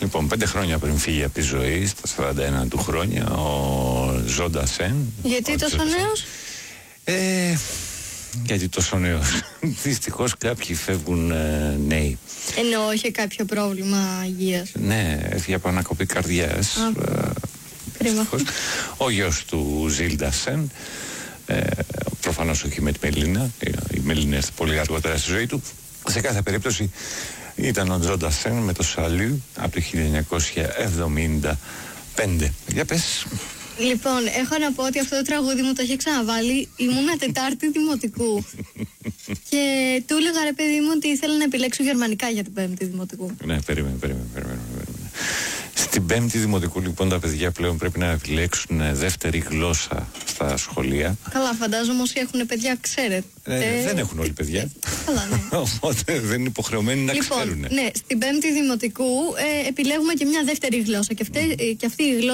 Λοιπόν, 5 χρόνια πριν φύγει από τη ζωή, στα 41 του χρόνια, ο Ζο Ντασέν. Γιατί τόσο νέος? Γιατί τόσο νέος? Δυστυχώς κάποιοι φεύγουν νέοι. Ενώ είχε κάποιο πρόβλημα υγείας? Ναι, έφυγε από ανακοπή καρδιάς. Κρίμα. Ο γιος του Ζιλ Ντασέν, προφανώς όχι με τη Μελίνα. Η Μελίνα έρθει πολύ αργότερα στη ζωή του. Σε κάθε περίπτωση ήταν ο Τζο Ντασέν με το Σαλού από το 1975. Για πες. Λοιπόν, έχω να πω ότι αυτό το τραγούδι μου το είχε ξαναβάλει. Ήμουνα Τετάρτη δημοτικού. Και του έλεγα, ρε παιδί μου, ότι ήθελα να επιλέξω γερμανικά για την Πέμπτη δημοτικού. Ναι, περίμενε. Στην Πέμπτη δημοτικού, λοιπόν, τα παιδιά πλέον πρέπει να επιλέξουν δεύτερη γλώσσα στα σχολεία. Καλά, φαντάζομαι όσοι έχουν παιδιά, ξέρετε. Δεν έχουν όλοι παιδιά. Καλά, ναι. Οπότε δεν είναι υποχρεωμένοι να ξέρουν. Ναι, στην Πέμπτη δημοτικού επιλέγουμε και μια δεύτερη γλώσσα. Και αυτή η γλώσσα